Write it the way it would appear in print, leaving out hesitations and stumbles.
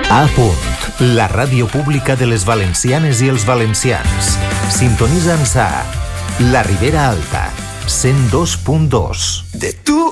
A Punt, la ràdio pública de les valencianes i els valencians. Sintonitza'ns a La Ribera Alta, 102.2. De tu